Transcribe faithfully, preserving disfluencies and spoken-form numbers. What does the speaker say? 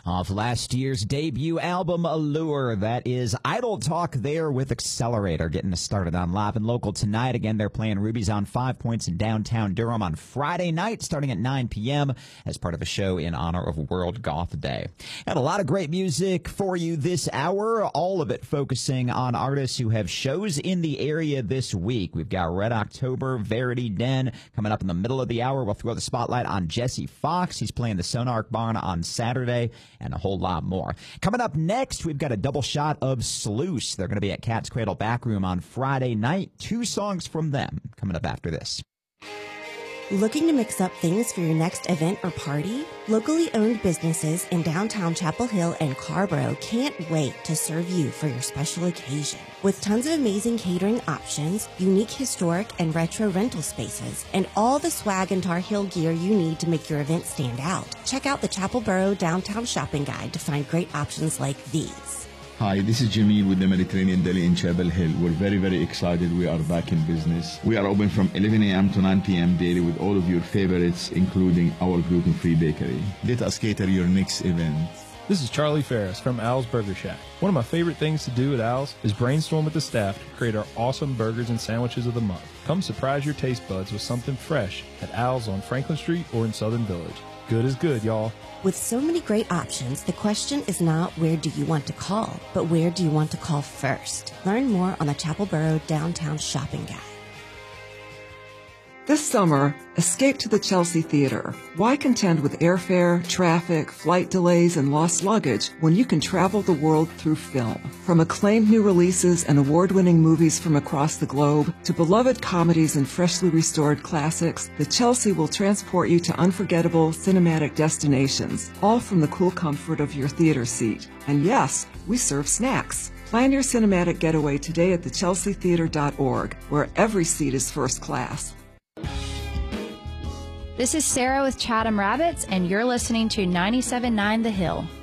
Off last year's debut album, Allure, that is Idle Talk there with Accelerator, getting us started on Live and Local tonight. Again, they're playing Ruby's on Five Points in downtown Durham on Friday night, starting at nine p.m. as part of a show in honor of World Goth Day. Got a lot of great music for you this hour, all of it focusing on artists who have shows in the area this week. We've got Red October, Verity Den coming up in the middle of the hour. We'll throw the spotlight on Jesse Fox. He's playing the Sonark Barn on Saturday, and a whole lot more. Coming up next, we've got a double shot of Sluice. They're going to be at Cat's Cradle Backroom on Friday night. Two songs from them coming up after this. Looking to mix up things for your next event or party? Locally owned businesses in downtown Chapel Hill and Carborough can't wait to serve you for your special occasion. With tons of amazing catering options, unique historic and retro rental spaces, and all the swag and Tar Heel gear you need to make your event stand out. Check out the Chapel Borough Downtown Shopping Guide to find great options like these. Hi, this is Jamil with the Mediterranean Deli in Chapel Hill. We're very, very excited. We are back in business. We are open from eleven a.m. to nine p.m. daily with all of your favorites, including our gluten-free bakery. Let us cater your next event. This is Charlie Ferris from Al's Burger Shack. One of my favorite things to do at Al's is brainstorm with the staff to create our awesome burgers and sandwiches of the month. Come surprise your taste buds with something fresh at Al's on Franklin Street or in Southern Village. Good is good, y'all. With so many great options, the question is not where do you want to call, but where do you want to call first? Learn more on the Chapel Borough Downtown Shopping Guide. This summer, escape to the Chelsea Theater. Why contend with airfare, traffic, flight delays, and lost luggage when you can travel the world through film? From acclaimed new releases and award-winning movies from across the globe to beloved comedies and freshly restored classics, the Chelsea will transport you to unforgettable cinematic destinations, all from the cool comfort of your theater seat. And yes, we serve snacks. Plan your cinematic getaway today at the chelsea theater dot org, where every seat is first class. This is Sarah with Chatham Rabbits, and you're listening to ninety-seven point nine The Hill.